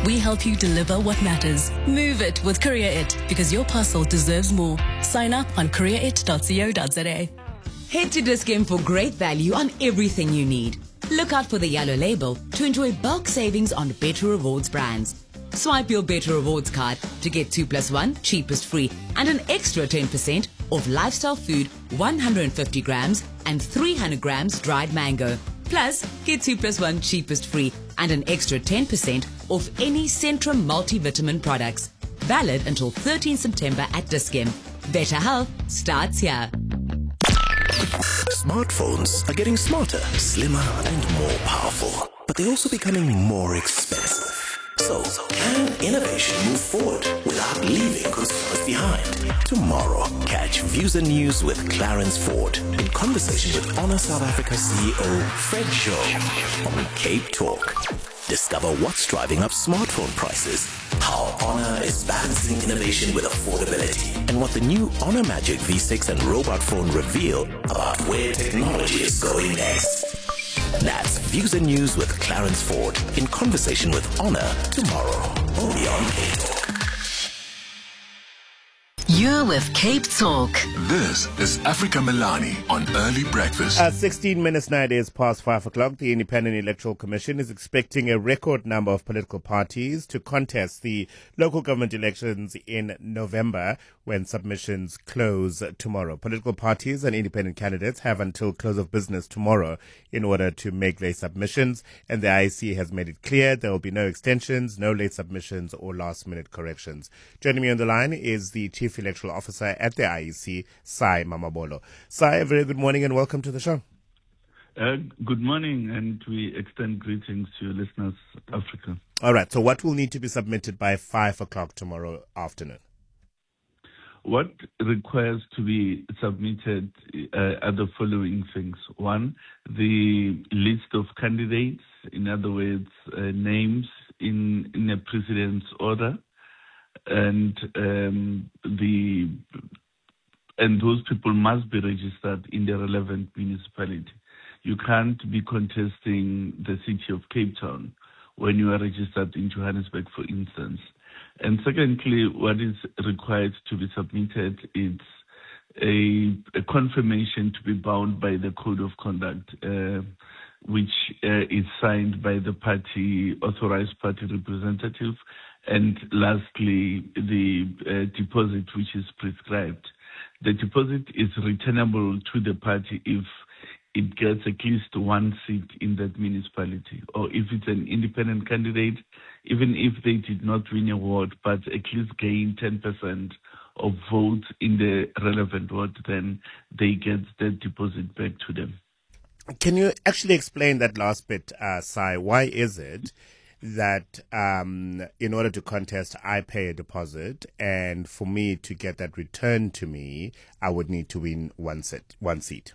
We help you deliver what matters. Move it with CourierIt, because your parcel deserves more. Sign up on courierit.co.za. Head to Dis-Chem for great value on everything you need. Look out for the yellow label to enjoy bulk savings on Better Rewards brands. Swipe your Better Rewards card to get 2 plus 1 cheapest free and an extra 10% off lifestyle food, 150 grams and 300 grams dried mango. Plus, get 2 plus 1 cheapest free and an extra 10% off any Centrum multivitamin products. Valid until 13 September at Dis-Chem. Better health starts here. Smartphones are getting smarter, slimmer, and more powerful, but they're also becoming more expensive. So, can innovation move forward without leaving consumers behind? Tomorrow, catch Views and News with Clarence Ford in conversation with Honor South Africa CEO Fred Shaw on Cape Talk. Discover what's driving up smartphone prices, how Honor is balancing innovation with affordability, and what the new Honor Magic V6 and robot phone reveal about where technology is going next. That's Views and News with Clarence Ford in conversation with Honor tomorrow, only on Cape Talk. You're with Cape Talk. This is Africa Milani on Early Breakfast. At 16 minutes now, it is past 5 o'clock. The Independent Electoral Commission is expecting a record number of political parties to contest the local government elections in November, when submissions close tomorrow. Political parties and independent candidates have until close of business tomorrow in order to make their submissions, and the IEC has made it clear there will be no extensions, no late submissions or last-minute corrections. Joining me on the line is the Chief Electoral Officer at the IEC, Sai Mamabolo. Sai, a very good morning and welcome to the show. Good morning, and we extend greetings to your listeners, Africa. All right, so what will need to be submitted by 5 o'clock tomorrow afternoon? What requires to be submitted are the following things. One, the list of candidates, in other words, names in a precedence order, and those people must be registered in the relevant municipality. You can't be contesting the city of Cape Town when you are registered in Johannesburg, for instance. And secondly, what is required to be submitted is a confirmation to be bound by the Code of Conduct, which is signed by the party, authorized party representative, and lastly, the deposit which is prescribed. The deposit is returnable to the party if it gets at least one seat in that municipality, or if it's an independent candidate, even if they did not win a ward, but at least gain 10% of votes in the relevant ward, then they get that deposit back to them. Can you actually explain that last bit, Sai? Why is it that in order to contest, I pay a deposit, and for me to get that returned to me, I would need to win one seat?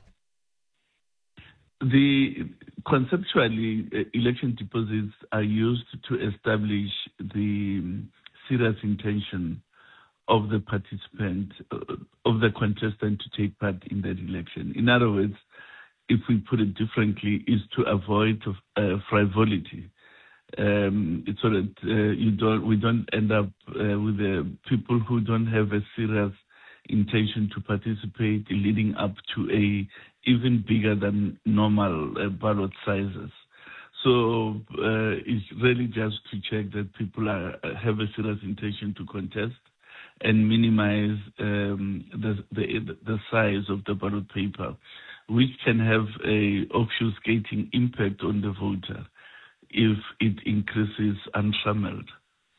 Conceptually, election deposits are used to establish the serious intention of the participant, of the contestant, to take part in that election. In other words, if we put it differently, is to avoid frivolity, so that we don't end up with people who don't have a serious intention to participate, leading up to a even bigger than normal ballot sizes. So it's really just to check that people have a serious intention to contest and minimize the size of the ballot paper, which can have a obfuscating impact on the voter if it increases untrammeled.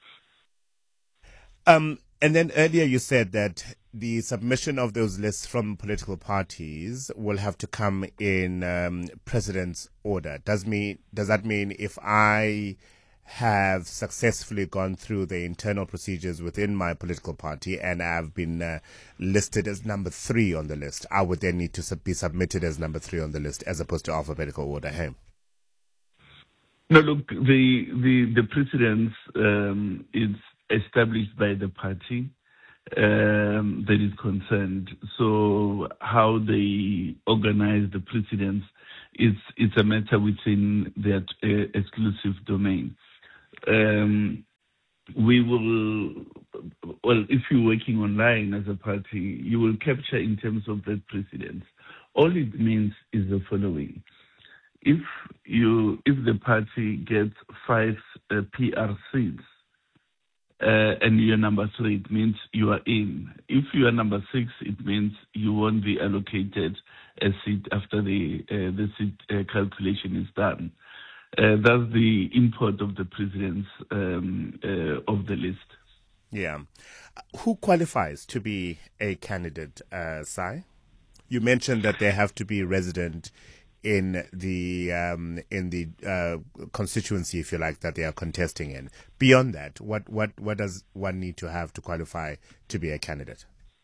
And then earlier you said that the submission of those lists from political parties will have to come in president's order. Does that mean if I have successfully gone through the internal procedures within my political party and I've been listed as number 3 on the list, I would then need to be submitted as number 3 on the list as opposed to alphabetical order? Hey? No, look, the precedence is established by the party that is concerned. So how they organize the precedence it's a matter within their exclusive domain. we will, well, if you're working online as a party, you will capture in terms of that precedence. All it means is the following. If the party gets 5 PR seats and you're number 3, it means you are in. If you are number 6, it means you won't be allocated a seat after the seat calculation is done. That's the import of the precedence of the list. Yeah. Who qualifies to be a candidate, Sai? You mentioned that they have to be resident in the constituency, if you like, that they are contesting in. Beyond that, what does one need to have to qualify to be a candidate?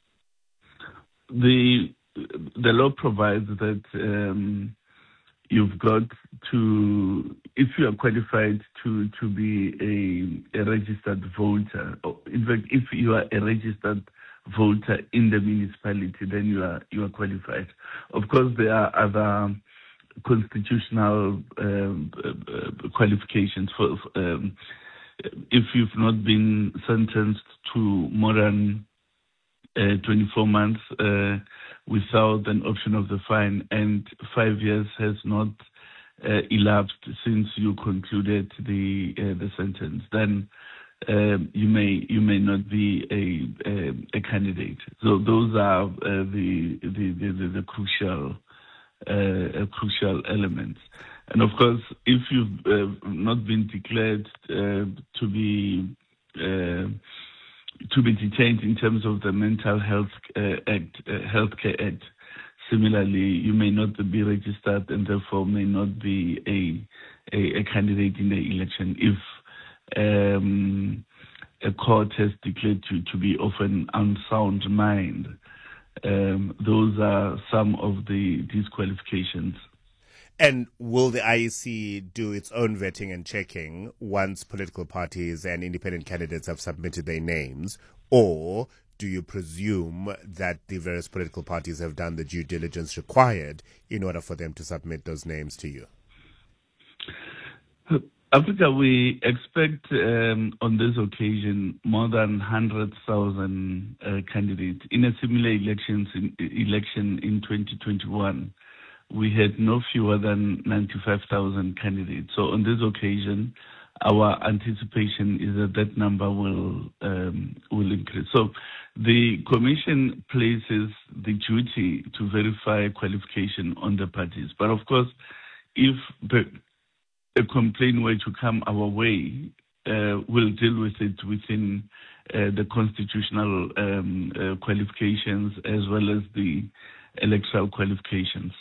The law provides that you've got to, if you are qualified to be a registered voter, or in fact, if you are a registered voter in the municipality, then you are qualified. Of course, there are other constitutional qualifications for if you've not been sentenced to more than 24 months without an option of the fine, and 5 years has not elapsed since you concluded the sentence, then you may not be a candidate. So those are the crucial elements. And of course, if you've not been declared to be detained in terms of the Mental Health Healthcare Act, similarly, you may not be registered and therefore may not be a candidate in the election if a court has declared you to be of an unsound mind. Those are some of the disqualifications. And will the IEC do its own vetting and checking once political parties and independent candidates have submitted their names? Or do you presume that the various political parties have done the due diligence required in order for them to submit those names to you? Africa, we expect on this occasion more than 100,000 candidates. In a similar election in 2021, we had no fewer than 95,000 candidates. So on this occasion, our anticipation is that number will increase. So the Commission places the duty to verify qualification on the parties. But of course, if a complaint were to come our way, we'll deal with it within the constitutional qualifications as well as the electoral qualifications.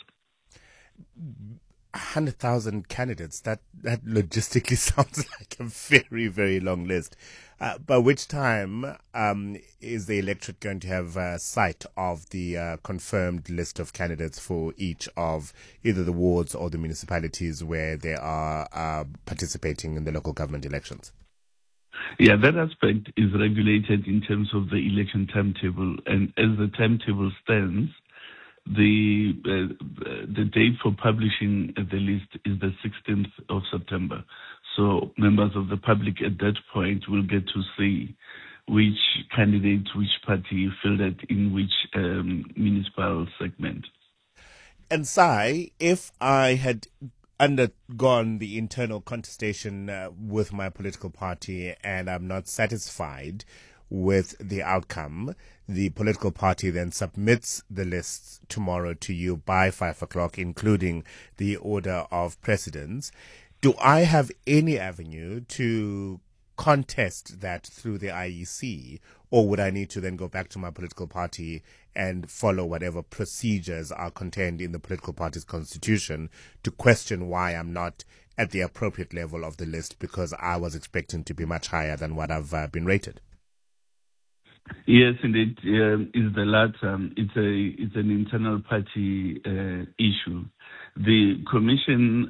100,000 candidates, that logistically sounds like a very, very long list. By which time is the electorate going to have sight of the confirmed list of candidates for each of either the wards or the municipalities where they are participating in the local government elections? Yeah, that aspect is regulated in terms of the election timetable, and as the timetable stands, the date for publishing the list is the 16th of September. So members of the public at that point will get to see which candidate, which party fielded in which municipal segment. And Sai, if I had undergone the internal contestation with my political party and I'm not satisfied with the outcome, the political party then submits the lists tomorrow to you by 5 o'clock, including the order of precedence. Do I have any avenue to contest that through the IEC, or would I need to then go back to my political party and follow whatever procedures are contained in the political party's constitution to question why I'm not at the appropriate level of the list because I was expecting to be much higher than what I've been rated? Yes, indeed, is the latter. It's an internal party issue. The Commission,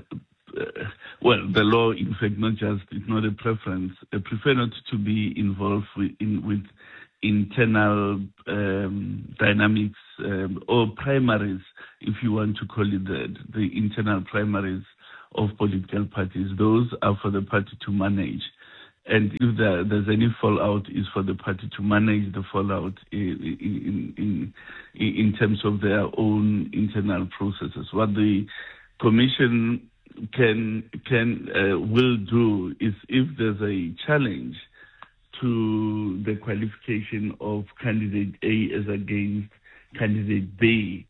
the law, in fact, it's not a preference. I prefer not to be involved with internal dynamics or primaries, if you want to call it that, the internal primaries of political parties. Those are for the party to manage. And if there's any fallout, is for the party to manage the fallout in terms of their own internal processes. What the commission will do is, if there's a challenge to the qualification of candidate A as against candidate B,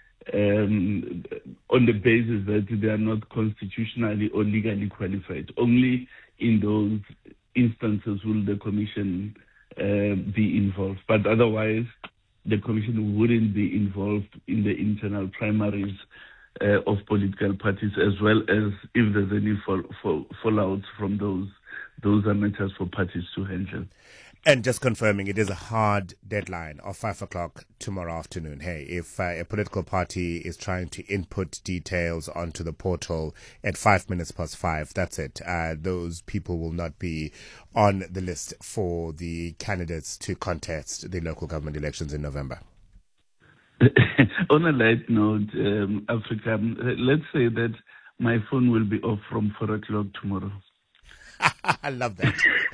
on the basis that they are not constitutionally or legally qualified, only in those instances will the commission be involved. But otherwise, the commission wouldn't be involved in the internal primaries of political parties, as well as if there's any fallouts from those are matters for parties to handle. And just confirming, it is a hard deadline of 5 o'clock tomorrow afternoon. Hey, if a political party is trying to input details onto the portal at 5 minutes past 5, that's it. Those people will not be on the list for the candidates to contest the local government elections in November. On a light note, Africa, let's say that my phone will be off from 4 o'clock tomorrow. I love that.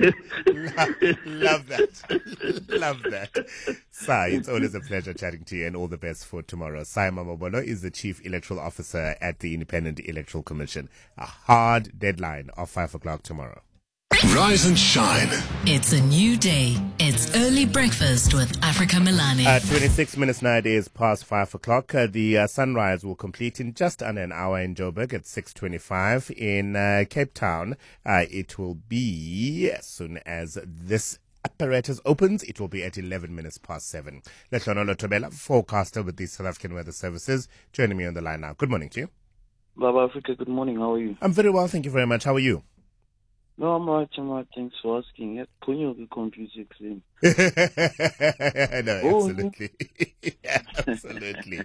love that. Love that. Sai, it's always a pleasure chatting to you, and all the best for tomorrow. Sai Mamabolo is the Chief Electoral Officer at the Independent Electoral Commission. A hard deadline of 5 o'clock tomorrow. Rise and shine. It's a new day. It's early breakfast with Africa Milani. 26 minutes now, it is past 5 o'clock. The sunrise will complete in just under an hour in Joburg at 6:25. In Cape Town, it will be, as soon as this apparatus opens, it will be at 11 minutes past 7. Letlonolo Tobela, forecaster with the South African Weather Services, joining me on the line now. Good morning to you. Baba Africa, good morning. How are you? I'm very well, thank you very much. How are you? No, I'm right. Thanks for asking. No, absolutely. Absolutely.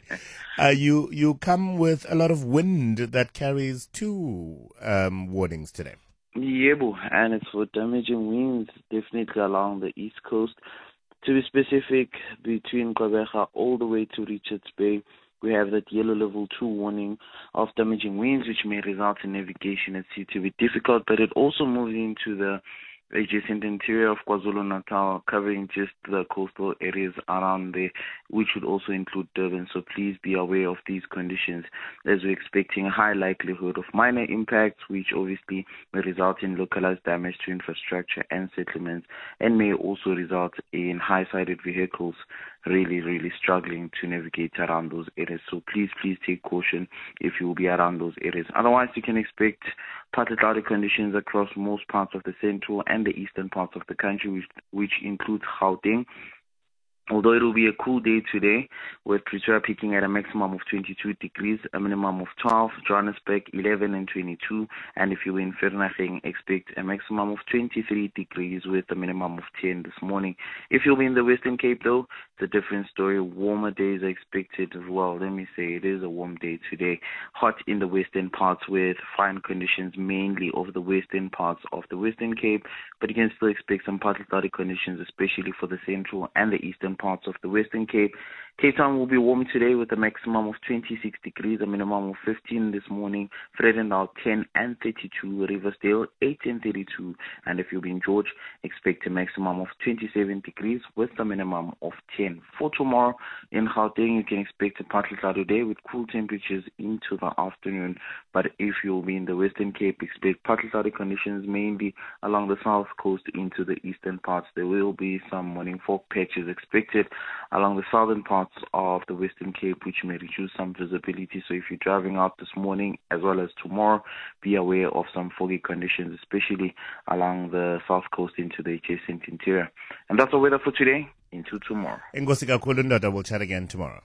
You come with a lot of wind that carries two warnings today. Yebo, and it's for damaging winds, definitely along the east coast. To be specific, between Gqeberha all the way to Richards Bay, we have that yellow level 2 warning of damaging winds, which may result in navigation at sea to be difficult, but it also moves into the adjacent interior of KwaZulu-Natal, covering just the coastal areas around there, which would also include Durban. So please be aware of these conditions, as we're expecting a high likelihood of minor impacts, which obviously may result in localized damage to infrastructure and settlements, and may also result in high-sided vehicles really struggling to navigate around those areas. So please take caution if you will be around those areas. Otherwise, you can expect partly cloudy conditions across most parts of the central and the eastern parts of the country, which includes Gauteng. Although it will be a cool day today, with Pretoria peaking at a maximum of 22 degrees, a minimum of 12, Johannesburg 11 and 22, and if you're in Vereeniging, expect a maximum of 23 degrees with a minimum of 10 this morning. If you'll be in the Western Cape, though, it's a different story. Warmer days are expected. Well, let me say it is a warm day today. Hot in the western parts with fine conditions mainly over the western parts of the Western Cape, but you can still expect some partly cloudy conditions, especially for the central and the eastern parts of the Western Cape. Cape Town will be warm today with a maximum of 26 degrees, a minimum of 15 this morning. Vredendal 10 and 32, Riversdale 8 and 32, and if you'll be in George, expect a maximum of 27 degrees with a minimum of 10. For tomorrow in Gauteng, you can expect a partly cloudy day with cool temperatures into the afternoon, but if you'll be in the Western Cape, expect partly cloudy conditions mainly along the south coast into the eastern parts. There will be some morning fog patches expected along the southern parts of the Western Cape, which may reduce some visibility. So if you're driving out this morning as well as tomorrow, be aware of some foggy conditions, especially along the south coast into the adjacent interior. And that's the weather for today into tomorrow. Ngosi kakhulu Ndoda, we'll chat again tomorrow.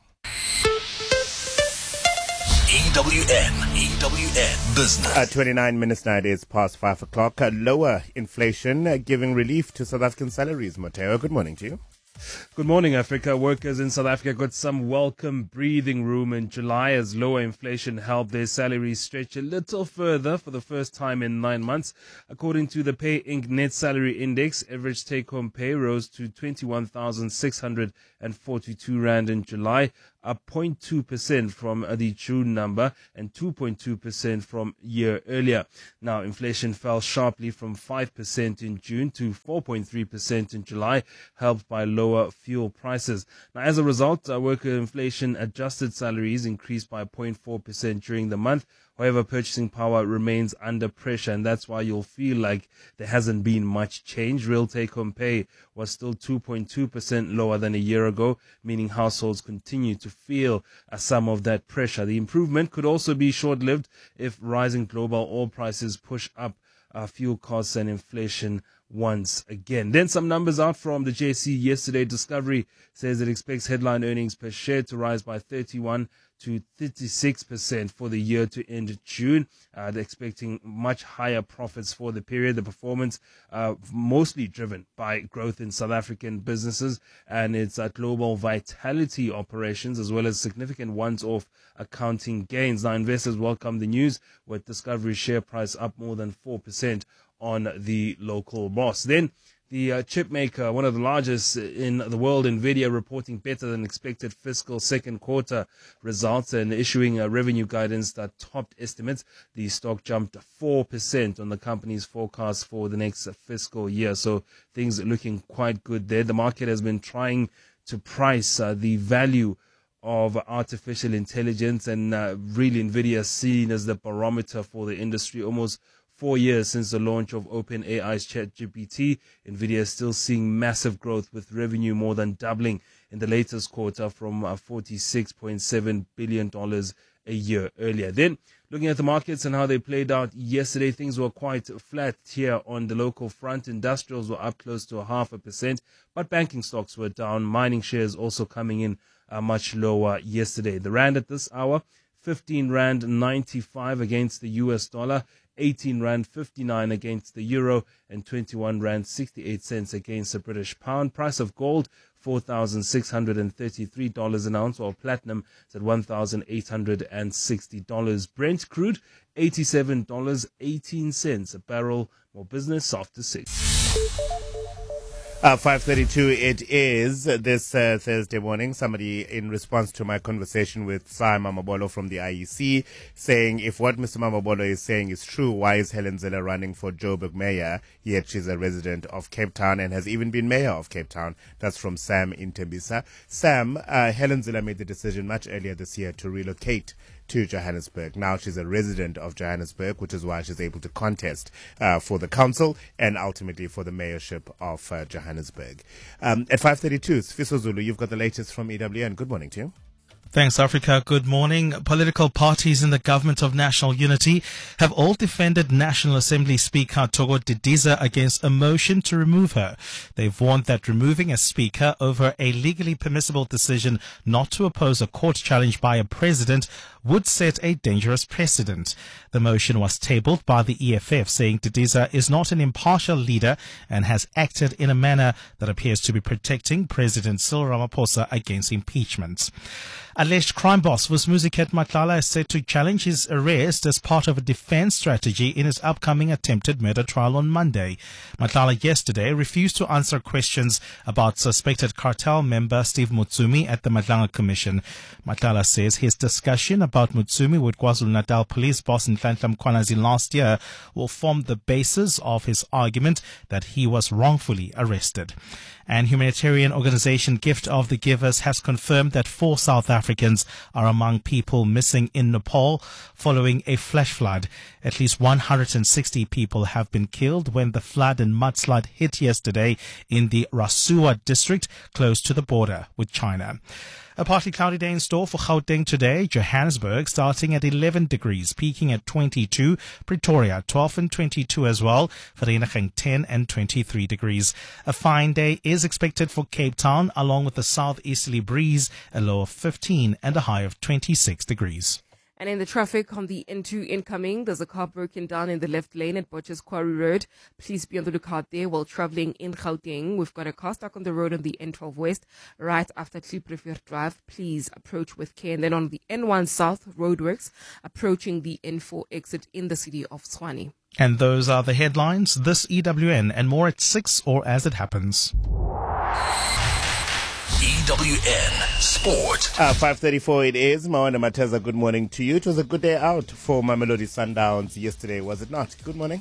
EWN Business. 29 minutes now, it is past 5 o'clock. Lower inflation giving relief to South African salaries. Mateo, good morning to you. Good morning, Africa. Workers in South Africa got some welcome breathing room in July as lower inflation helped their salaries stretch a little further for the first time in 9 months. According to the Pay Inc. Net Salary Index, average take-home pay rose to 21,642 Rand in July, up 0.2% from the June number and 2.2% from year earlier. Now, inflation fell sharply from 5% in June to 4.3% in July, helped by lower fuel prices. Now, as a result, worker inflation adjusted salaries increased by 0.4% during the month. However, purchasing power remains under pressure, and that's why you'll feel like there hasn't been much change. Real take-home pay was still 2.2% lower than a year ago, meaning households continue to feel some of that pressure. The improvement could also be short-lived if rising global oil prices push up fuel costs and inflation once again. Then some numbers out from the JSE yesterday. Discovery says it expects headline earnings per share to rise by 31 to 36% for the year to end June. They're expecting much higher profits for the period. The performance mostly driven by growth in South African businesses and its global vitality operations, as well as significant once-off accounting gains. Now, investors welcome the news, with Discovery's share price up more than 4% on the local boss. Then the chip maker, one of the largest in the world, NVIDIA, reporting better than expected fiscal second quarter results and issuing a revenue guidance that topped estimates. The stock jumped 4% on the company's forecast for the next fiscal year. So things are looking quite good there. The market has been trying to price the value of artificial intelligence, and really NVIDIA is seen as the barometer for the industry. Almost 4 years since the launch of OpenAI's ChatGPT, NVIDIA is still seeing massive growth, with revenue more than doubling in the latest quarter from $46.7 billion a year earlier. Then, looking at the markets and how they played out yesterday, things were quite flat here on the local front. Industrials were up close to 0.5%, but banking stocks were down. Mining shares also coming in much lower yesterday. The rand at this hour, 15 rand 95 against the US dollar, 18 rand 59 against the euro, and 21 rand 68 cents against the British pound. Price of gold, $4,633 an ounce, while platinum is at $1,860. Brent crude, $87.18 a barrel. More business after 6. 5:32 it is this Thursday morning. Somebody, in response to my conversation with Sai Mamabolo from the IEC, saying if what Mr. Mamabolo is saying is true, why is Helen Zille running for Joburg mayor, yet she's a resident of Cape Town and has even been mayor of Cape Town? That's from Sam in Tembisa. Sam, Helen Zille made the decision much earlier this year to relocate to Johannesburg. Now she's a resident of Johannesburg, which is why she's able to contest for the council and ultimately for the mayorship of Johannesburg. At 5:32, Sfiso Zulu, you've got the latest from EWN. Good morning to you. Thanks, Africa. Good morning. Political parties in the Government of National Unity have all defended National Assembly Speaker Thoko Didiza against a motion to remove her. They've warned that removing a speaker over a legally permissible decision not to oppose a court challenge by a president would set a dangerous precedent. The motion was tabled by the EFF, saying Didiza is not an impartial leader and has acted in a manner that appears to be protecting President Cyril Ramaphosa against impeachment. Alleged crime boss Vusimuzi Matlala is set to challenge his arrest as part of a defense strategy in his upcoming attempted murder trial on Monday. Matlala yesterday refused to answer questions about suspected cartel member Steve Mutsumi at the Madlanga Commission. Matlala says his discussion about Mutsumi with KwaZulu-Natal police boss Nhlanhla Mkhwanazi last year will form the basis of his argument that he was wrongfully arrested. And humanitarian organization Gift of the Givers has confirmed that 4 South Africans are among people missing in Nepal following a flash flood. At least 160 people have been killed when the flood and mudslide hit yesterday in the Rasua district close to the border with China. A partly cloudy day in store for Gauteng today. Johannesburg starting at 11 degrees, peaking at 22. Pretoria 12 and 22 as well. Vereeniging 10 and 23 degrees. A fine day is expected for Cape Town along with a southeasterly breeze, a low of 15 and a high of 26 degrees. And in the traffic on the N2 incoming, there's a car broken down in the left lane at Butchers Quarry Road. Please be on the lookout there while traveling in Gauteng. We've got a car stuck on the road on the N12 West, right after Klipprivier Drive. Please approach with care. And then on the N1 South roadworks, approaching the N4 exit in the city of Tshwane. And those are the headlines. This EWN and more at 6 or as it happens. EWN Sport. 5:34 it is. Mawanda Mateza, good morning to you. It was a good day out for Mamelodi Sundowns yesterday, was it not? Good morning.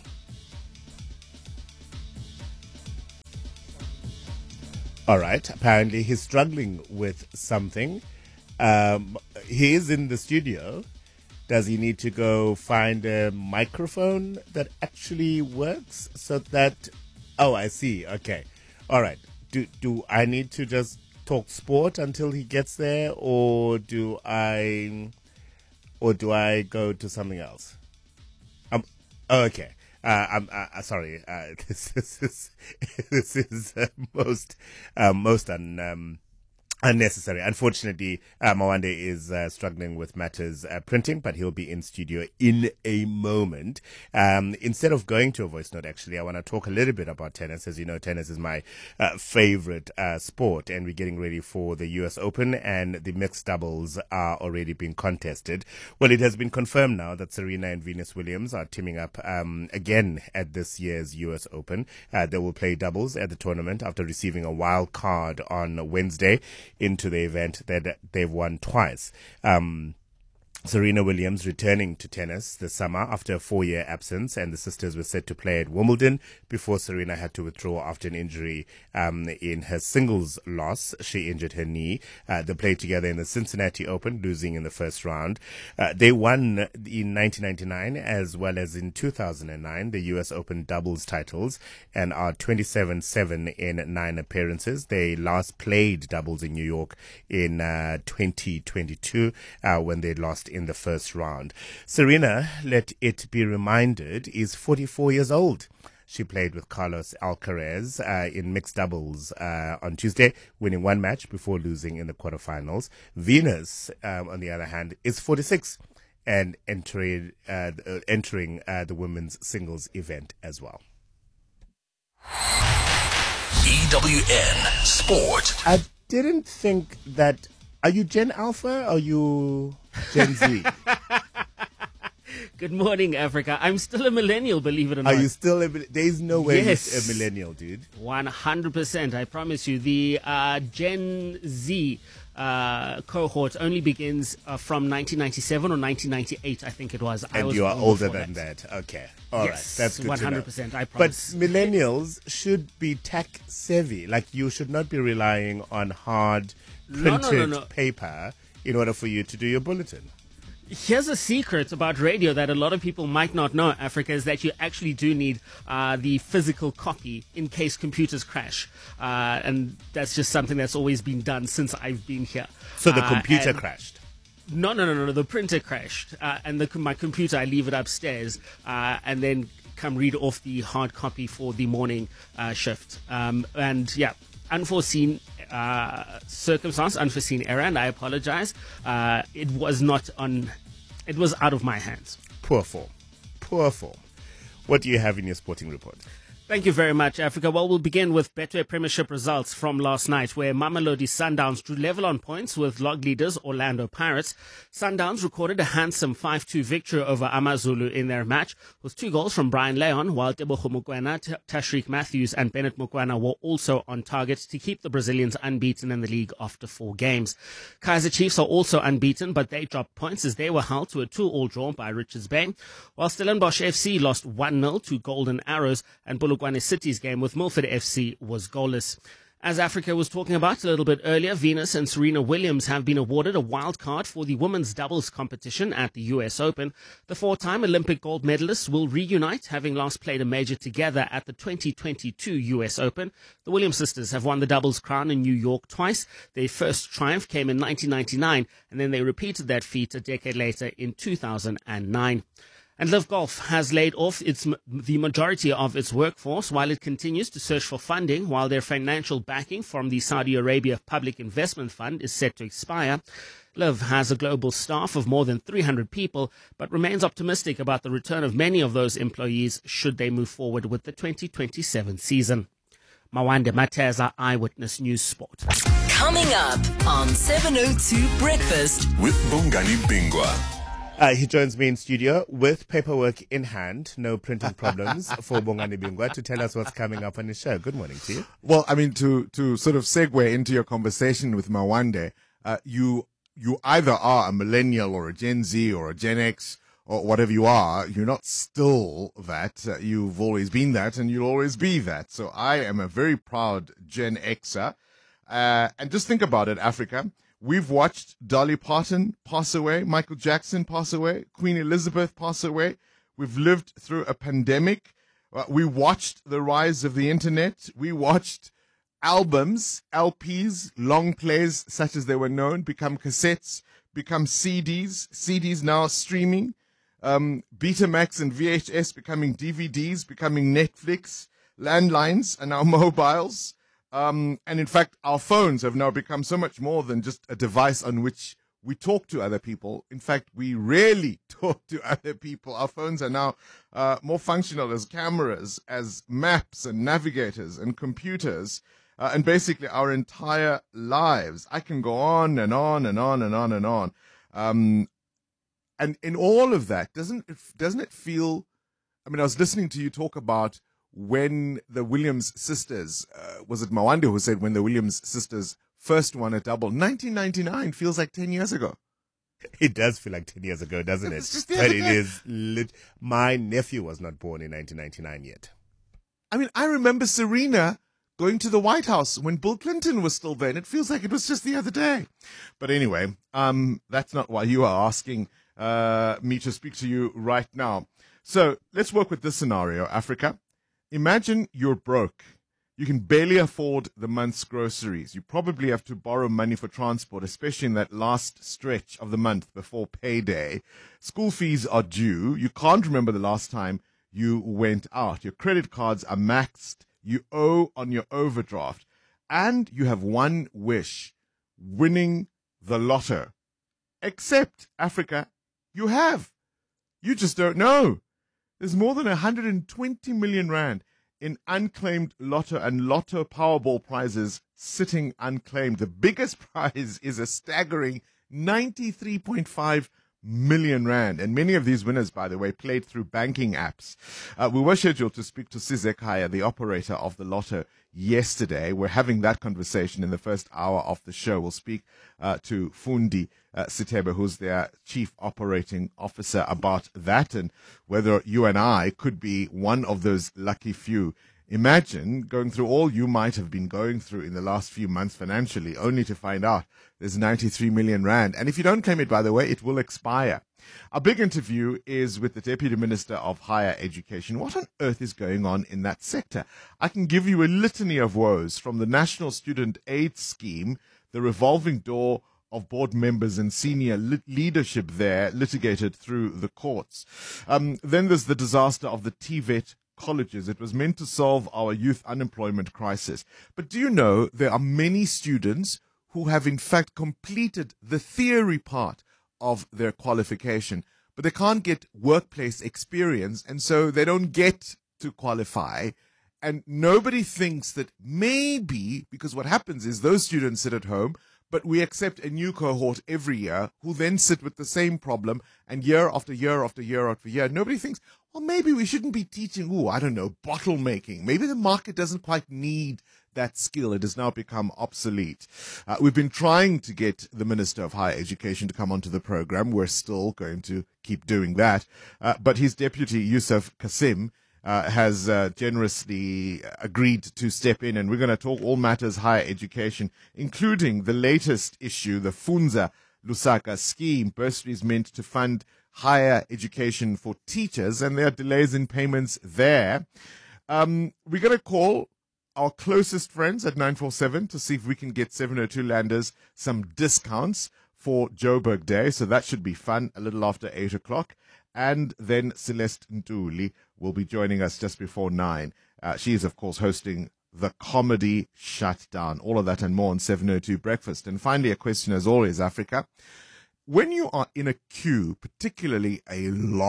All right. Apparently he's struggling with something. He is in the studio. Does he need to go find a microphone that actually works so that... Oh, I see. Okay. All right. Do I need to just talk sport until he gets there, or do I go to something else? Okay. I'm sorry. This is most unnecessary. Unfortunately, Mawande is struggling with matters printing, but he'll be in studio in a moment. Instead of going to a voice note, actually, I want to talk a little bit about tennis. As you know, tennis is my favorite sport, and we're getting ready for the US Open, and the mixed doubles are already being contested. Well, it has been confirmed now that Serena and Venus Williams are teaming up again at this year's US Open. They will play doubles at the tournament after receiving a wild card on Wednesday into the event that they've won twice. Serena Williams returning to tennis this summer after a 4-year absence, and the sisters were set to play at Wimbledon before Serena had to withdraw after an injury in her singles loss. She injured her knee. They played together in the Cincinnati Open, losing in the first round. They won in 1999 as well as in 2009 the US Open doubles titles and are 27-7 in 9 appearances. They last played doubles in New York in 2022 when they lost in the first round. Serena, let it be reminded, is 44 years old. She played with Carlos Alcaraz in mixed doubles on Tuesday, winning 1 match before losing in the quarterfinals. Venus, on the other hand, is 46 and entering the women's singles event as well. EWN Sport. I didn't think that... Are you Gen Alpha or are you Gen Z? Good morning, Africa. I'm still a millennial, believe it or not. Are you still a millennial? There's no way Yes. you're a millennial, dude. 100%, I promise you. The Gen Z cohort only begins from 1997 or 1998, I think it was. And you are older than that. Okay. All Yes, right. That's good 100%, to know. I promise. But millennials should be tech savvy. Like, you should not be relying on hard printed No. paper in order for you to do your bulletin. Here's a secret about radio that a lot of people might not know, Africa, is that you actually do need the physical copy in case computers crash. And that's just something that's always been done since I've been here. So the computer crashed? No. The printer crashed. And my computer, I leave it upstairs and then come read off the hard copy for the morning shift. And yeah, unforeseen circumstance, unforeseen error, and I apologize. It was out of my hands. Poor form. What do you have in your sporting report? Thank you very much, Africa. Well, we'll begin with Betway Premiership results from last night, where Mamelodi Sundowns drew level on points with log leaders Orlando Pirates. Sundowns recorded a handsome 5-2 victory over Amazulu in their match, with 2 goals from Brian Leon, while Tebogo Mokoena, Tashreeq Matthews and Bennett Mokoena were also on target to keep the Brazilians unbeaten in the league after 4 games. Kaizer Chiefs are also unbeaten, but they dropped points as they were held to a 2-2 draw by Richards Bay, while Stellenbosch FC lost 1-0 to Golden Arrows, and Bulugwane City's game with Milford FC was goalless. As Africa was talking about a little bit earlier, Venus and Serena Williams have been awarded a wild card for the women's doubles competition at the US Open. The 4-time Olympic gold medalists will reunite, having last played a major together at the 2022 US Open. The Williams sisters have won the doubles crown in New York twice. Their first triumph came in 1999, and then they repeated that feat a decade later in 2009. And Liv Golf has laid off the majority of its workforce while it continues to search for funding, while their financial backing from the Saudi Arabia Public Investment Fund is set to expire. Liv has a global staff of more than 300 people, but remains optimistic about the return of many of those employees should they move forward with the 2027 season. Mawanda Mateza, Eyewitness News Sport. Coming up on 702 Breakfast with Bongani Bingwa. He joins me in studio with paperwork in hand, no printing problems, for Bongani Bingwa to tell us what's coming up on his show. Good morning to you. Well, I mean, to sort of segue into your conversation with Mawande, you either are a millennial or a Gen Z or a Gen X or whatever you are. You're not still that. You've always been that, and you'll always be that. So I am a very proud Gen Xer. And just think about it, Africa. We've watched Dolly Parton pass away, Michael Jackson pass away, Queen Elizabeth pass away. We've lived through a pandemic. We watched the rise of the internet. We watched albums, LPs, long plays, such as they were known, become cassettes, become CDs now streaming, Betamax and VHS becoming DVDs, becoming Netflix, landlines are now mobiles. And in fact, our phones have now become so much more than just a device on which we talk to other people. In fact, we rarely talk to other people. Our phones are now more functional as cameras, as maps and navigators and computers, and basically our entire lives. I can go on and on and on and on and on. And in all of that, doesn't it feel? I mean, I was listening to you talk about when the Williams sisters, was it Mawande who said when the Williams sisters first won a double? 1999 feels like 10 years ago. It does feel like 10 years ago, doesn't it? But it is my nephew was not born in 1999 yet. I mean, I remember Serena going to the White House when Bill Clinton was still there, and it feels like it was just the other day. But anyway, that's not why you are asking me to speak to you right now. So let's work with this scenario, Africa. Imagine you're broke. You can barely afford the month's groceries. You probably have to borrow money for transport, especially in that last stretch of the month before payday. School fees are due. You can't remember the last time you went out. Your credit cards are maxed. You owe on your overdraft. And you have one wish: winning the lotto. Except, Africa, you have. You just don't know. There's more than 120 million rand in unclaimed lotto and lotto Powerball prizes sitting unclaimed. The biggest prize is a staggering 93.5 million rand. And many of these winners, by the way, played through banking apps. We were scheduled to speak to Sizekaya, the operator of the lotto, yesterday. We're having that conversation in the first hour of the show. We'll speak to Fundi Sitebe, who's their chief operating officer, about that and whether you and I could be one of those lucky few. Imagine going through all you might have been going through in the last few months financially, only to find out there's 93 million rand. And if you don't claim it, by the way, it will expire. Our big interview is with the Deputy Minister of Higher Education. What on earth is going on in that sector? I can give you a litany of woes, from the National Student Aid Scheme, the revolving door of board members and senior leadership there litigated through the courts. Then there's the disaster of the TVET colleges. It was meant to solve our youth unemployment crisis. But do you know there are many students who have in fact completed the theory part of their qualification, but they can't get workplace experience, and so they don't get to qualify. And nobody thinks that maybe, because what happens is those students sit at home, but we accept a new cohort every year who then sit with the same problem, and year after year after year after year, nobody thinks, well, maybe we shouldn't be teaching, bottle making. Maybe the market doesn't quite need that skill. It has now become obsolete. We've been trying to get the Minister of Higher Education to come onto the program. We're still going to keep doing that. But his deputy, Yusuf Kasim, has generously agreed to step in, and we're going to talk all matters higher education, including the latest issue, the Funza Lusaka scheme, bursaries meant to fund higher education for teachers, and there are delays in payments there. We're going to call our closest friends at 947 to see if we can get 702 Landers some discounts for Joburg Day, so that should be fun, a little after 8 o'clock. And then Celeste Ntuli will be joining us just before 9. She is, of course, hosting the Comedy Shutdown. All of that and more on 702 Breakfast. And finally, a question as always, Africa. When you are in a queue, particularly a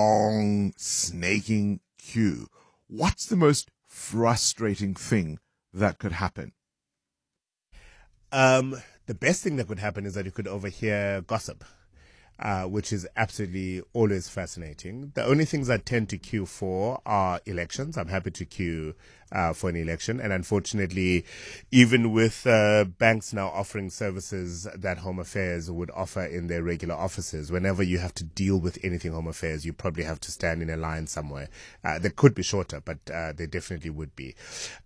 long, snaking queue, what's the most frustrating thing that could happen? The best thing that could happen is that you could overhear gossip. which is absolutely always fascinating. The only things I tend to queue for are elections. I'm happy to queue for an election. And unfortunately, even with banks now offering services that Home Affairs would offer in their regular offices, whenever you have to deal with anything Home Affairs, you probably have to stand in a line somewhere. They could be shorter, but they definitely would be.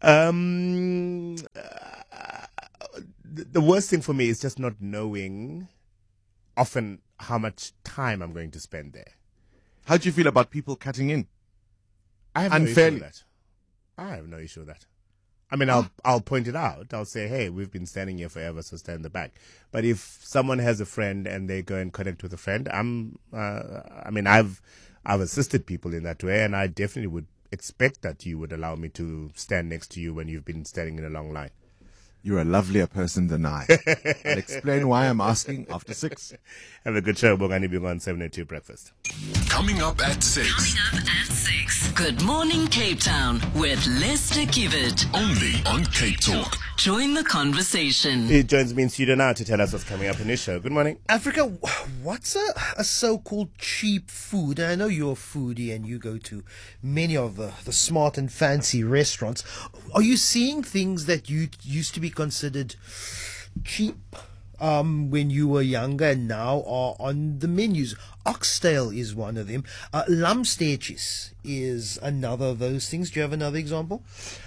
The worst thing for me is just not knowing often how much time I'm going to spend there. How do you feel about people cutting in? I have unfairly? No issue with that. I have no issue with that. I mean, I'll point it out. I'll say, hey, we've been standing here forever, so stand in the back. But if someone has a friend and they go and connect with a friend, I've assisted people in that way, and I definitely would expect that you would allow me to stand next to you when you've been standing in a long line. You're a lovelier person than I. I'll explain why I'm asking after 6. Have a good show, Bongani Bingo on 702 Breakfast. Coming up at 6. Good morning, Cape Town, with Lester Kivet. Only on Cape Talk. Join the conversation. He joins me in studio now to tell us what's coming up in his show. Good morning. Africa, what's a so-called cheap food? And I know you're a foodie and you go to many of the smart and fancy restaurants. Are you seeing things that used to be considered cheap when you were younger and now are on the menus? Oxtail is one of them. Lamsteetjies is another of those things. Do you have another example?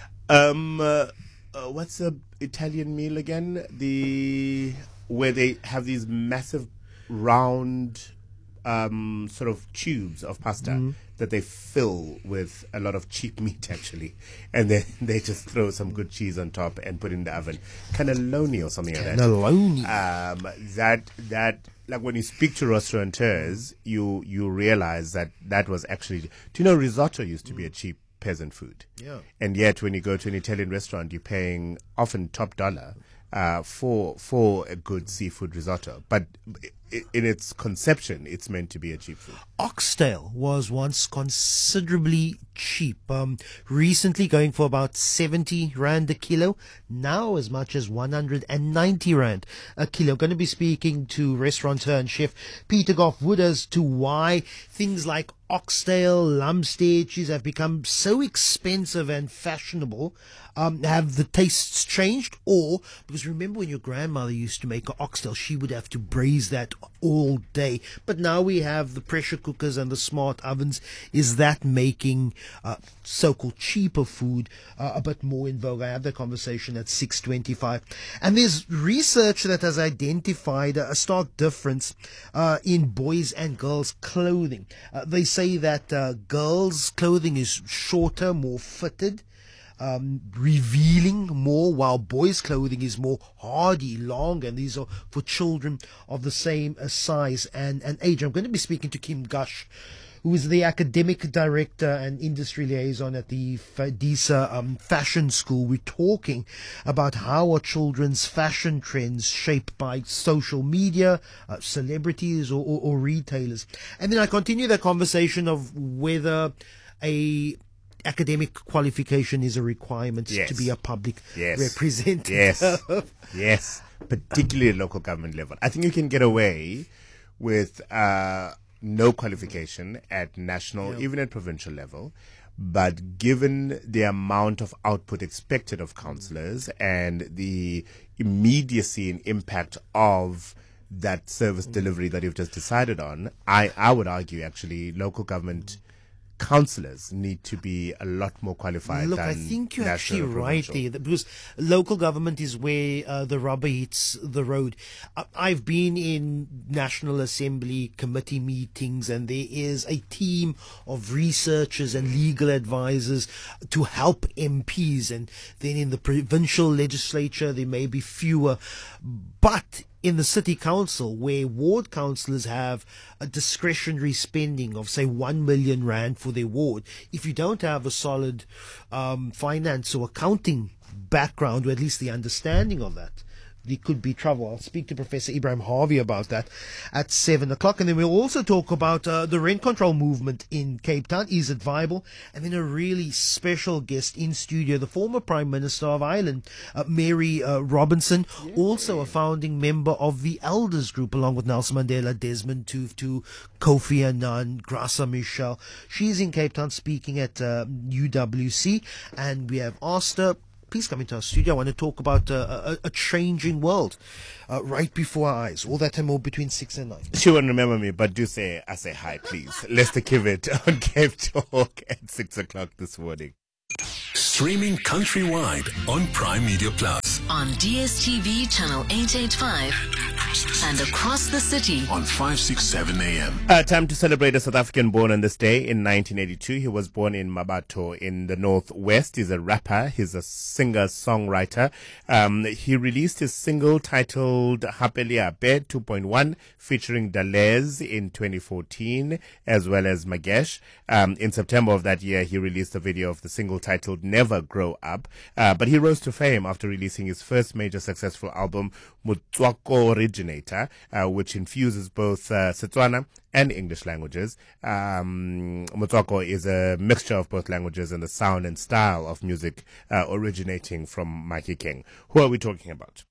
What's the Italian meal again? Where they have these massive round sort of tubes of pasta that they fill with a lot of cheap meat, actually, and then they just throw some good cheese on top and put it in the oven. Cannelloni or something like that. Cannelloni. That like when you speak to restaurateurs, you realize that was actually. Do you know risotto used to be a cheap peasant food? Yeah. And yet when you go to an Italian restaurant, you're paying often top dollar for a good seafood risotto. But in its conception, it's meant to be a cheap food. Oxtail was once considerably cheap. Recently going for about 70 Rand a kilo. Now as much as 190 Rand a kilo. Going to be speaking to restaurateur and chef Peter Goff-Wood as to why things like oxtail, lamsteetjies have become so expensive and fashionable. Have the tastes changed? Or, because remember when your grandmother used to make an oxtail, she would have to braise that all day. But now we have the pressure cookers and the smart ovens. Is that making so-called cheaper food a bit more in vogue? I have that conversation at 6:25. And there's research that has identified a stark difference in boys and girls' clothing. They say that girls' clothing is shorter, more fitted, revealing more, while boys' clothing is more hardy, long, and these are for children of the same size and age. I'm going to be speaking to Kim Gush, who is the academic director and industry liaison at the DISA Fashion School. We're talking about how are children's fashion trends shaped by social media, celebrities or retailers. And then I continue the conversation of whether a academic qualification is a requirement to be a public representative. Yes, particularly at local government level. I think you can get away with no qualification at national, even at provincial level. But given the amount of output expected of councillors and the immediacy and impact of that service delivery that you've just decided on, I would argue actually local government councillors need to be a lot more qualified. Look, than I think you're actually national or right provincial. there, because local government is where the rubber hits the road. I've been in National Assembly committee meetings, and there is a team of researchers and legal advisors to help MPs, and then in the provincial legislature there may be fewer, but in the city council, where ward councillors have a discretionary spending of, say, 1 million rand for their ward, if you don't have a solid finance or accounting background, or at least the understanding of that, there could be trouble. I'll speak to Professor Ibrahim Harvey about that at 7 o'clock. And then we'll also talk about the rent control movement in Cape Town. Is it viable? And then a really special guest in studio, the former Prime Minister of Ireland, Mary Robinson, also a founding member of the Elders Group, along with Nelson Mandela, Desmond Tutu, Kofi Annan, Graça Michel. She's in Cape Town speaking at UWC, and we have asked her, please come into our studio. I want to talk about a changing world right before our eyes. All that and more between 6 and 9. She won't remember me, but do say hi, please. Lester Kivet on Cape Talk at 6 o'clock this morning. Streaming countrywide on Prime Media Plus. On DSTV channel 885 and across the city on 567 AM. Time to celebrate a South African born on this day in 1982. He was born in Mabato in the Northwest. He's a rapper. He's a singer-songwriter. He released his single titled Hapelia Be 2.1 featuring Dalez in 2014 as well as Magesh. In September of that year, he released a video of the single titled Never Grow Up. But he rose to fame after releasing his first major successful album, Motswako Originator, which infuses both Setswana and English languages. Motswako is a mixture of both languages and the sound and style of music originating from Mikey King. Who are we talking about?